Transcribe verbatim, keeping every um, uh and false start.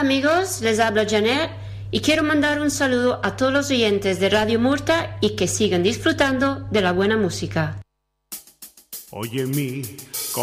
amigos, les habla Janet y quiero mandar un saludo a todos los oyentes de Radio Murta y que sigan disfrutando de la buena música. Oye mi